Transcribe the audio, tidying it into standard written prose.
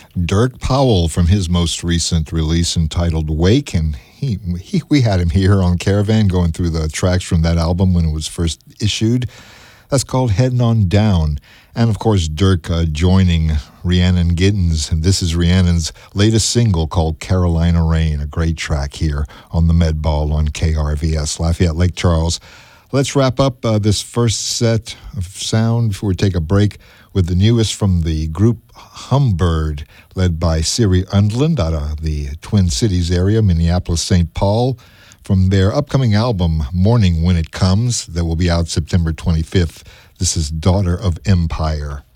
Dirk Powell from his most recent release entitled Wake, and we had him here on Caravan going through the tracks from that album when it was first issued. That's called Heading On Down. And of course, Dirk joining Rhiannon Giddens, and this is Rhiannon's latest single called Carolina Rain, a great track here on the Med Ball on KRVS, Lafayette Lake Charles. Let's wrap up this first set of sound before we take a break with the newest from the group Humbird, led by Siri Undland out of the Twin Cities area, Minneapolis, St. Paul, from their upcoming album, Morning When It Comes, that will be out September 25th. This is Daughter of Empire.